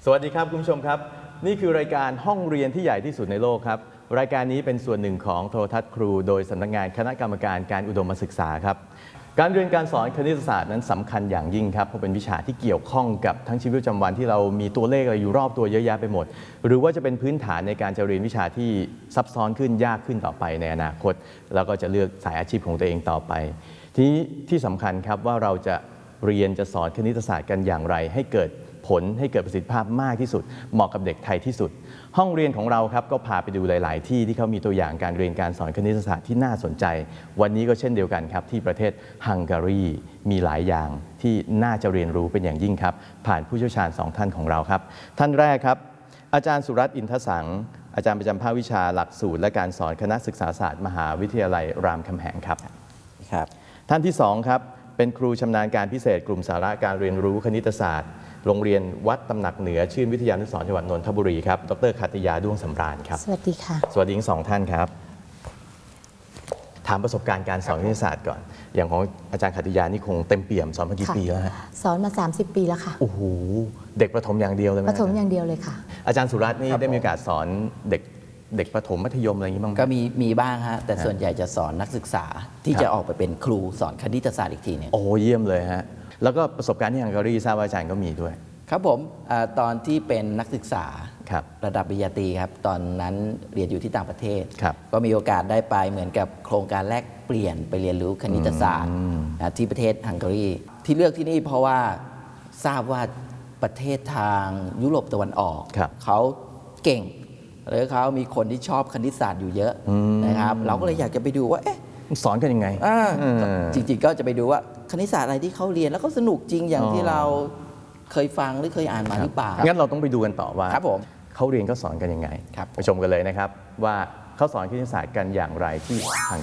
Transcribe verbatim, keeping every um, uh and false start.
สวัสดีครับคุณผู้ชมครับนี่คือรายการห้องเรียนที่ใหญ่ที่สุดในโลกครับรายการนี้เป็นส่วนหนึ่งของโทรทัศน์ครูโดยสำนักงานคณะกรรมการการอุดมศึกษาครับการเรียนการสอนคณิตศาสตร์นั้นสำคัญอย่างยิ่งครับเพราะเป็นวิชาที่เกี่ยวข้องกับทั้งชีวิตประจำวันที่เรามีตัวเลขอะไรอยู่รอบตัวเยอะแยะไปหมดหรือว่าจะเป็นพื้นฐานในการจะเรียนวิชาที่ซับซ้อนขึ้นยากขึ้นต่อไปในอนาคตแล้วก็จะเลือกสายอาชีพของตัวเองต่อไปทีนี้ที่สำคัญครับว่าเราจะเรียนจะสอนคณิตศาสตร์กันอย่างไรให้เกิดผลให้เกิดประสิทธิภาพมากที่สุดเหมาะกับเด็กไทยที่สุดห้องเรียนของเราครับก็พาไปดูหลายๆที่ที่เขามีตัวอย่างการเรียนการสอนคณิตศาสตร์ที่น่าสนใจวันนี้ก็เช่นเดียวกันครับที่ประเทศฮังการีมีหลายอย่างที่น่าจะเรียนรู้เป็นอย่างยิ่งครับผ่านผู้เชี่ยวชาญสองท่านของเราครับท่านแรกครับอาจารย์สุรัตน์อินทสังอาจารย์ประจำภาควิชาหลักสูตรและการสอนคณะศึกษาศาสตร์มหาวิทยาลัยรามคำแหงครับครับท่านที่สองครับเป็นครูชำนาญการพิเศษกลุ่มสาระการเรียนรู้คณิตศาสตร์โรงเรียนวัดตำหนักเหนือชื่นวิทยานุสรณ์จังหวัดนนทบุรีครับดร.ขัตติยาด้วงสำราญครับสวัสดีค่ะสวัสดีทั้งสองท่านครับถามประสบการณ์การสอนคณิตศาสตร์ก่อนอย่างของอาจารย์ขัตติยานี่คงเต็มเปี่ยมสอนมากี่ปีแล้วฮะสอนมาสามสิบปีแล้วค่ะโอ้โหเด็กประถมอย่างเดียวเลยไหมประถมอย่างเดียวเลยค่ะอาจารย์สุรัตน์นี่ได้มีโอกาสสอนเด็กเด็กประถมมัธยมอะไรอย่างนี้บ้างก็มีมีบ้างฮะแต่ส่วนใหญ่จะสอนนักศึกษาที่จะออกไปเป็นครูสอนคณิตศาสตร์อีกทีนึงโอ้เยี่ยมเลยฮะแล้วก็ประสบการณ์ที่ฮังการีทราบว่าอาจารย์ก็มีด้วยครับผมอตอนที่เป็นนักศึกษาระดับปริญญาตรีครับตอนนั้นเรียนอยู่ที่ต่างประเทศก็มีโอกาสได้ไปเหมือนกับโครงการแลกเปลี่ยนไปเรียนรู้คณิตศาสตร์ที่ประเทศฮังการีที่เลือกที่นี่เพราะว่าทราบว่าประเทศทางยุโรปตะวันออกเขาเก่งหรือเขามีคนที่ชอบคณิตศาสตร์อยู่เยอะนะครับเราก็เลยอยากจะไปดูว่าเอ๊ะสอนกันยังไงจริงๆก็จะไปดูว่าคณิตศาสตร์อะไรที่เขาเรียนแล้วก็สนุกจริงอย่างที่เราเคยฟังหรือเคยอ่านมาหรือเปล่างั้นเราต้องไปดูกันต่อว่าครับผมเขาเรียนเขาสอนกันยังไงไปชมกันเลยนะครับว่าเขาสอนคณิตศาสตร์กันอย่างไรที่ฮัง